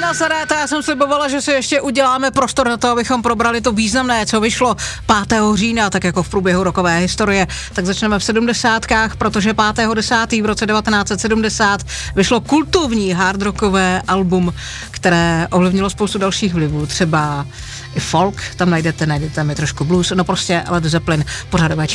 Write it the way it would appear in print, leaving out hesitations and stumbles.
Nazaret, já jsem slibovala, že si ještě uděláme prostor na to, abychom probrali to významné, co vyšlo 5. října, tak jako v průběhu rokové historie. Tak začneme v 70kách, protože 5.10. v roce 1970 vyšlo kultovní hard rockové album, které ovlivnilo spoustu dalších vlivů, třeba i folk, tam najdete mi trošku blues, no prostě Led Zeppelin, pořadové